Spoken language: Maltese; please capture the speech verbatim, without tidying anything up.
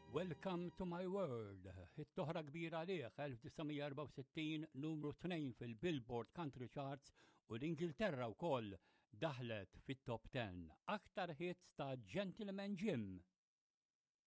Welcome to my world. It-toħra kbira liħ elf-tisa' numru tnejn fil-Billboard Country Charts u l-Ingilterra wkoll daħlet fit-top ten. Aktar hits ta' Gentleman Jim.